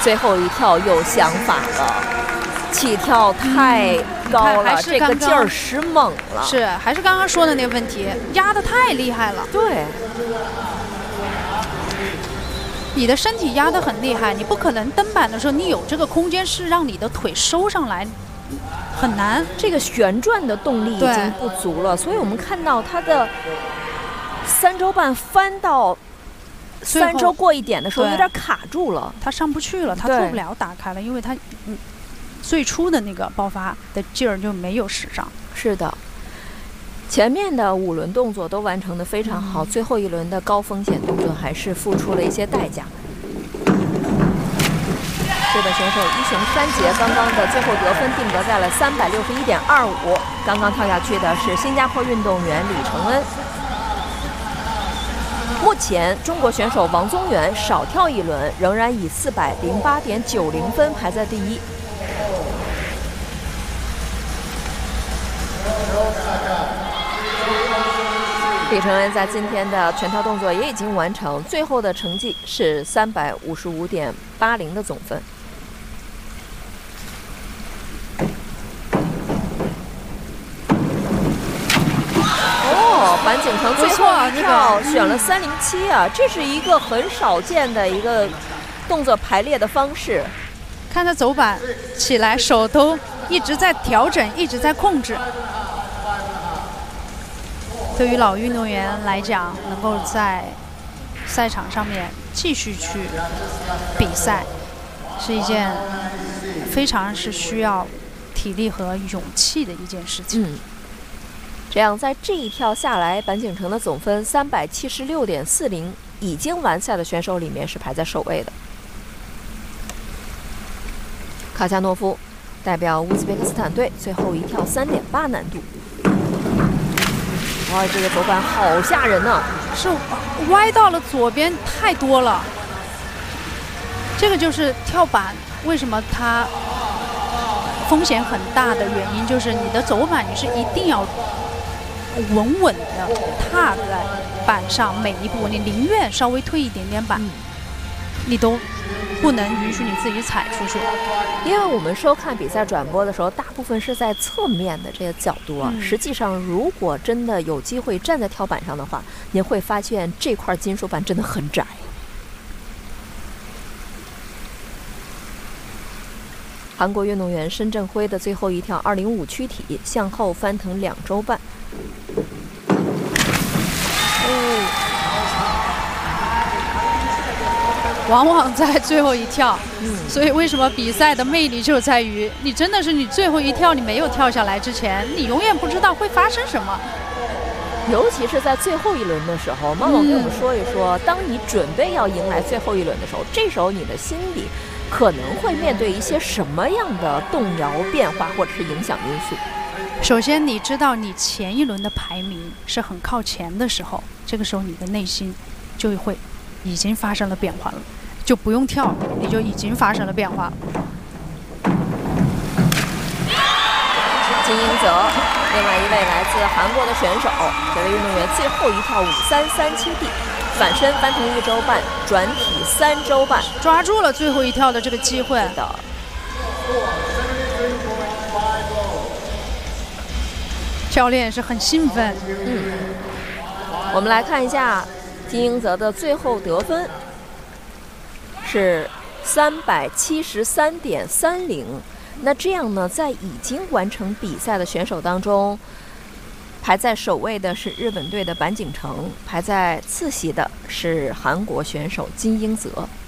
最后一跳有想法了，起跳太高了，这个劲儿使猛了。 是，还是刚刚说的那个问题，压得太厉害了。 对， 你的身体压得很厉害，你不可能登板的时候你有这个空间是让你的腿收上来，很难。 这个旋转的动力已经不足了，所以我们看到他的3周半翻到3周过一点的时候有点卡住了， 他上不去了，他做不了打开了，因为他最初的那个爆发的劲儿就没有使上。 是的，前面的5轮动作都完成得非常好，最后1轮的高风险动作还是付出了一些代价。日本选手伊雄山杰刚刚的最后得分定格在了361.25，刚刚跳下去的是新加坡运动员李承恩。目前中国选手王宗源少跳1轮，仍然以408.90分排在第1。李承恩在今天的全跳动作也已经完成，最后的成绩是355.80的总分。板井成最后一跳选了307啊，这是一个很少见的一个动作排列的方式。 看他走板起来，手都一直在调整，一直在控制。对于老运动员来讲，能够在赛场上面继续去比赛，是一件非常是需要体力和勇气的一件事情。 这样，在这一跳下来，板井成的总分376.40，已经完赛的选手里面是排在首位的。卡恰诺夫代表乌兹别克斯坦队，最后一跳3.8难度。哇，这个走板好吓人呐！ 是歪到了左边太多了。这个就是跳板为什么它风险很大的原因，就是你的走板你是一定要稳稳的踏在板上，每一步你宁愿稍微退一点点板，你都不能允许你自己踩出去。 因为我们收看比赛转播的时候，大部分是在侧面的这个角度啊。实际上，如果真的有机会站在跳板上的话，您会发现这块金属板真的很窄。韩国运动员申正辉的最后一跳205躯体向后翻腾2周半。 往往在最后一跳，所以为什么比赛的魅力就在于你真的是你最后一跳你没有跳下来之前，你永远不知道会发生什么。 尤其是在最后1轮的时候，猫总跟我们说一说，当你准备要迎来最后1轮的时候，这时候你的心里可能会面对一些什么样的动摇变化或者是影响因素。 首先你知道你前1轮的排名是很靠前的时候，这个时候你的内心就会已经发生了变化了，就不用跳，你就已经发生了变化了。 金英泽，另外一位来自韩国的选手，这位运动员最后一跳5337D，反身翻腾1周半，转体3周半， 抓住了最后一跳的这个机会。 是的。 教练是很兴奋。 我们来看一下金英泽的最后得分是373.30。那这样呢，在已经完成比赛的选手当中，排在首位的是日本队的板井成，排在次席的是韩国选手金英泽。